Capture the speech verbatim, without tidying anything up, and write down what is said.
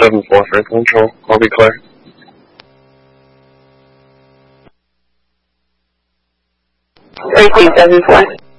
seven four, Franklin Control. I'll be clear. Franklin seven four.